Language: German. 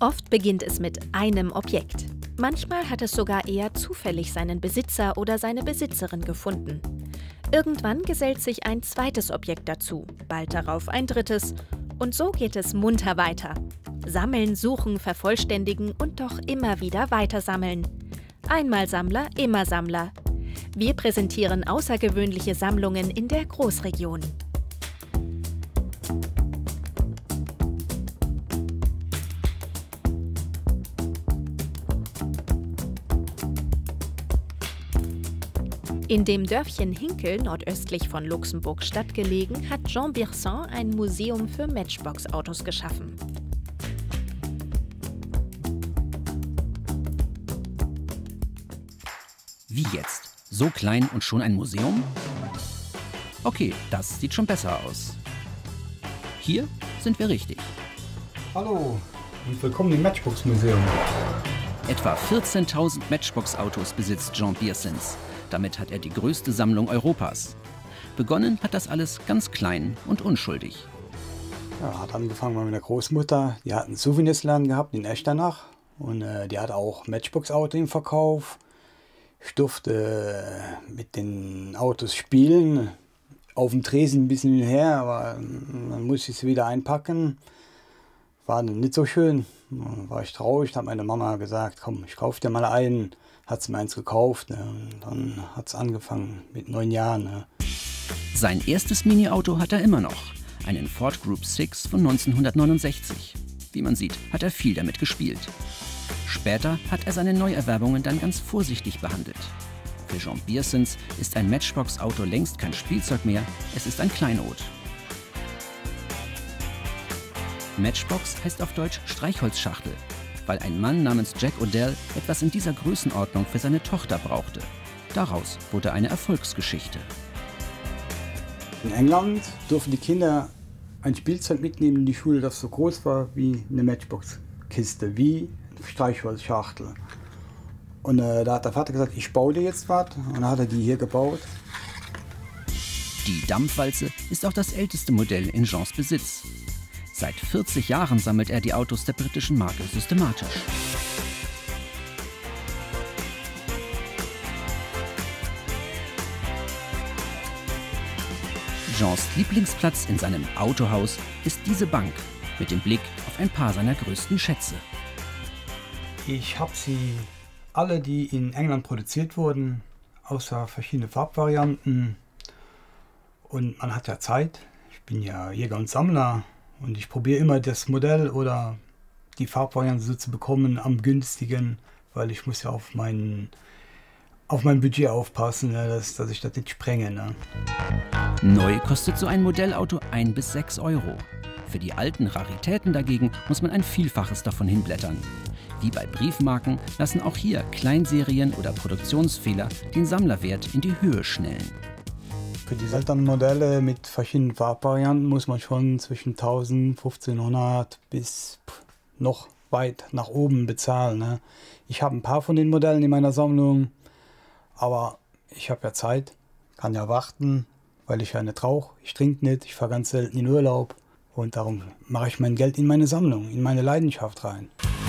Oft beginnt es mit einem Objekt. Manchmal hat es sogar eher zufällig seinen Besitzer oder seine Besitzerin gefunden. Irgendwann gesellt sich ein zweites Objekt dazu, bald darauf ein drittes. Und so geht es munter weiter. Sammeln, suchen, vervollständigen und doch immer wieder weitersammeln. Einmal Sammler, immer Sammler. Wir präsentieren außergewöhnliche Sammlungen in der Großregion. In dem Dörfchen Hinkel, nordöstlich von Luxemburg-Stadt gelegen, hat Jean Birsan ein Museum für Matchbox-Autos geschaffen. Wie jetzt? So klein und schon ein Museum? Okay, das sieht schon besser aus. Hier sind wir richtig. Hallo und willkommen im Matchbox-Museum. Etwa 14.000 Matchbox-Autos besitzt Jean Biersens. Damit hat er die größte Sammlung Europas. Begonnen hat das alles ganz klein und unschuldig. Ja, hat angefangen mit meiner Großmutter. Die hat einen Souvenirsladen gehabt in Echternach. Und die hat auch Matchbox-Auto im Verkauf. Ich durfte mit den Autos spielen. Auf dem Tresen ein bisschen her, aber dann musste ich sie wieder einpacken. War nicht so schön. Dann war ich traurig. Da hat meine Mama gesagt, komm, ich kaufe dir mal einen. Hat sie mir eins gekauft. Ne? Und dann hat es angefangen mit 9 Jahren. Ne? Sein erstes Mini-Auto hat er immer noch. Einen Ford Group 6 von 1969. Wie man sieht, hat er viel damit gespielt. Später hat er seine Neuerwerbungen dann ganz vorsichtig behandelt. Für Jean Biersens ist ein Matchbox-Auto längst kein Spielzeug mehr, es ist ein Kleinod. Matchbox heißt auf Deutsch Streichholzschachtel, weil ein Mann namens Jack Odell etwas in dieser Größenordnung für seine Tochter brauchte. Daraus wurde eine Erfolgsgeschichte. In England durften die Kinder ein Spielzeug mitnehmen in die Schule, das so groß war wie eine Matchbox-Kiste, wie eine Streichholzschachtel. Und da hat der Vater gesagt, ich baue dir jetzt was. Und dann hat er die hier gebaut. Die Dampfwalze ist auch das älteste Modell in Jeans Besitz. Seit 40 Jahren sammelt er die Autos der britischen Marke systematisch. Jeans Lieblingsplatz in seinem Autohaus ist diese Bank mit dem Blick auf ein paar seiner größten Schätze. Ich habe sie alle, die in England produziert wurden, außer verschiedene Farbvarianten. Und man hat ja Zeit. Ich bin ja Jäger und Sammler und ich probiere immer das Modell oder die Farbvariante so zu bekommen am günstigen, weil ich muss ja auf mein Budget aufpassen, ne, dass ich das nicht sprenge. Ne. Neu kostet so ein Modellauto 1 bis 6 Euro. Für die alten Raritäten dagegen muss man ein Vielfaches davon hinblättern. Wie bei Briefmarken lassen auch hier Kleinserien oder Produktionsfehler den Sammlerwert in die Höhe schnellen. Für die seltenen Modelle mit verschiedenen Farbvarianten muss man schon zwischen 1000, 1500 bis noch weit nach oben bezahlen. Ne? Ich habe ein paar von den Modellen in meiner Sammlung, aber ich habe ja Zeit, kann ja warten, weil ich ja nicht rauche, ich trinke nicht, ich fahre ganz selten in Urlaub und darum mache ich mein Geld in meine Sammlung, in meine Leidenschaft rein.